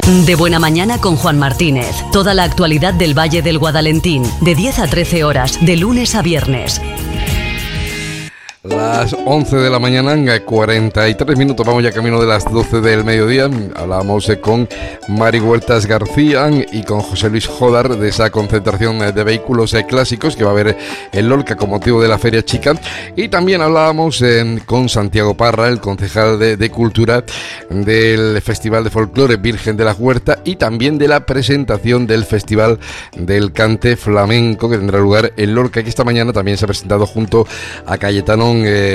De Buena Mañana con Juan Martínez. Toda la actualidad del Valle del Guadalentín, de 10 a 13 horas, de lunes a viernes. Las 11 de la mañana, 43 minutos, vamos ya camino de las 12 del mediodía. Hablábamos con Mari Huertas García y con José Luis Jodar de esa concentración de vehículos clásicos que va a haber en Lorca con motivo de la Feria Chica. Y también hablábamos con Santiago Parra, el concejal de Cultura del Festival de Folclore Virgen de la Huerta, y también de la presentación del Festival del Cante Flamenco que tendrá lugar en Lorca, que esta mañana también se ha presentado junto a Cayetano,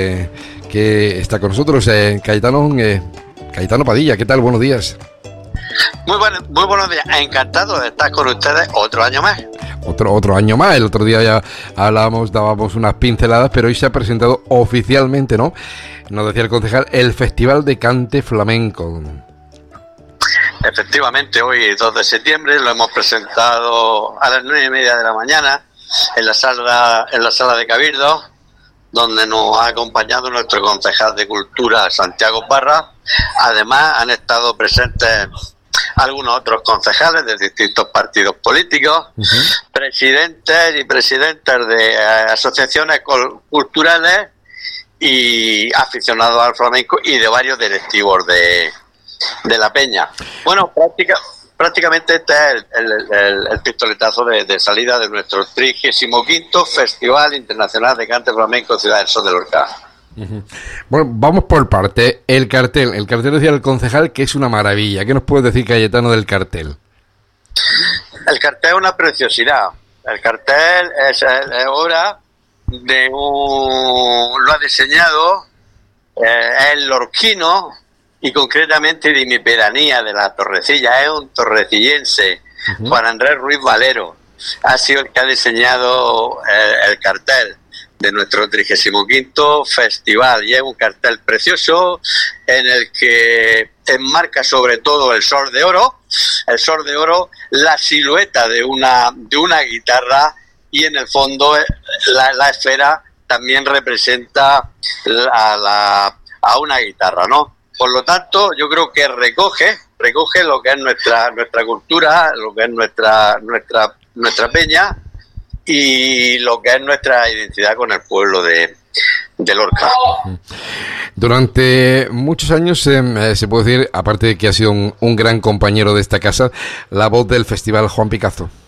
que está con nosotros. Cayetano Padilla, ¿qué tal? Buenos días. Muy buenos días, encantado de estar con ustedes otro año más. Otro año más. El otro día ya dábamos unas pinceladas, pero hoy se ha presentado oficialmente, ¿no? Nos decía el concejal, el Festival de Cante Flamenco. Efectivamente, hoy 2 de septiembre lo hemos presentado a las 9:30 de la mañana en la sala de Cabildo, donde nos ha acompañado nuestro concejal de Cultura, Santiago Parra. Además, han estado presentes algunos otros concejales de distintos partidos políticos, presidentes y presidentas de asociaciones culturales y aficionados al flamenco, y de varios directivos de la peña. Bueno, prácticamente este es el pistoletazo de salida de nuestro 35º Festival Internacional de Cante Flamenco Ciudad del Sol de Lorca. Bueno, vamos por parte. El cartel decía el concejal que es una maravilla. ¿Qué nos puede decir, Cayetano, del cartel? El cartel es una preciosidad. El cartel es obra de lo ha diseñado el lorquino, y concretamente de mi pedanía de la Torrecilla. Es un torrecillense, Juan Andrés Ruiz Valero. Ha sido el que ha diseñado el cartel de nuestro 35º festival, y es un cartel precioso en el que enmarca sobre todo el sol de oro, la silueta de una guitarra, y en el fondo la esfera también representa a una guitarra, ¿no? Por lo tanto, yo creo que recoge lo que es nuestra cultura, lo que es nuestra peña, y lo que es nuestra identidad con el pueblo de Lorca. Durante muchos años se puede decir, aparte de que ha sido un gran compañero de esta casa, la voz del Festival Juan Picazo.